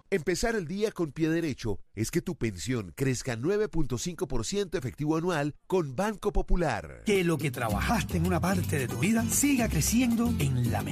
Empezar el día con pie derecho es que tu pensión crezca 9.5% efectivo anual con Banco Popular. Que lo que trabajaste en una parte de tu vida siga creciendo en la